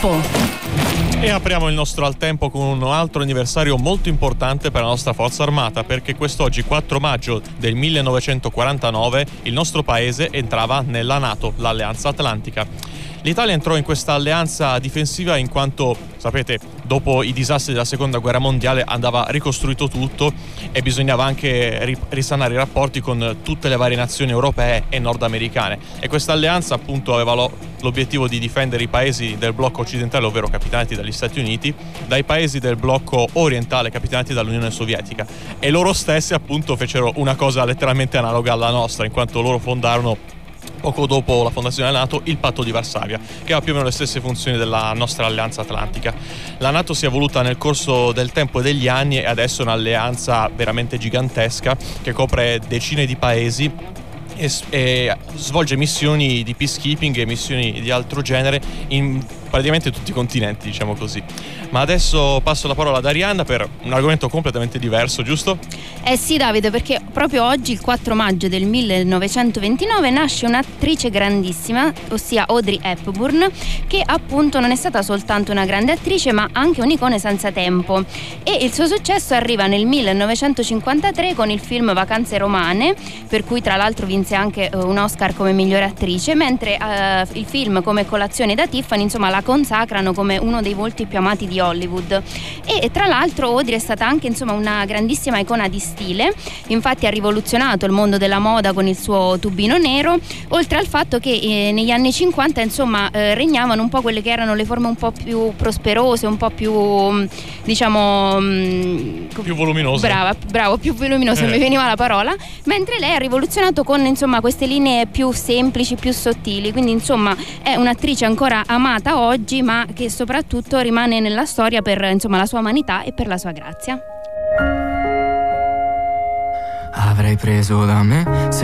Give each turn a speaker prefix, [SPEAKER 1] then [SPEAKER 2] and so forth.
[SPEAKER 1] tempo.
[SPEAKER 2] E apriamo il nostro Al Tempo con un altro anniversario molto importante per la nostra forza armata, perché quest'oggi, 4 maggio del 1949, il nostro paese entrava nella NATO, l'Alleanza Atlantica. L'Italia entrò in questa alleanza difensiva in quanto, sapete, dopo i disastri della Seconda Guerra Mondiale andava ricostruito tutto e bisognava anche risanare i rapporti con tutte le varie nazioni europee e nordamericane. E questa alleanza appunto aveva l'obiettivo di difendere i paesi del blocco occidentale, ovvero capitanati dagli Stati Uniti, dai paesi del blocco orientale capitanati dall'Unione Sovietica. E loro stessi appunto fecero una cosa letteralmente analoga alla nostra, in quanto loro fondarono poco dopo la fondazione della NATO il patto di Varsavia, che ha più o meno le stesse funzioni della nostra alleanza atlantica. La NATO si è evoluta nel corso del tempo e degli anni e adesso è un'alleanza veramente gigantesca che copre decine di paesi e svolge missioni di peacekeeping e missioni di altro genere in praticamente tutti i continenti, diciamo così. Ma adesso passo la parola ad Arianna per un argomento completamente diverso, giusto?
[SPEAKER 3] Sì, Davide, perché proprio oggi, il 4 maggio del 1929, nasce un'attrice grandissima, ossia Audrey Hepburn, che appunto non è stata soltanto una grande attrice ma anche un'icona senza tempo, e il suo successo arriva nel 1953 con il film Vacanze romane, per cui tra l'altro vinse anche un Oscar come migliore attrice, mentre il film Come colazione da Tiffany, insomma, la consacrano come uno dei volti più amati di Hollywood. E tra l'altro Audrey è stata anche, insomma, una grandissima icona di stile, infatti ha rivoluzionato il mondo della moda con il suo tubino nero, oltre al fatto che negli anni 50 insomma regnavano un po' quelle che erano le forme un po' più prosperose, un po' più diciamo
[SPEAKER 2] più voluminose.
[SPEAKER 3] Bravo, più voluminose, mi veniva la parola, mentre lei ha rivoluzionato con, insomma, queste linee più semplici, più sottili, quindi insomma è un'attrice ancora amata oggi, ma che soprattutto rimane nella storia per, insomma, la sua umanità e per la sua grazia.
[SPEAKER 4] Avrei preso da me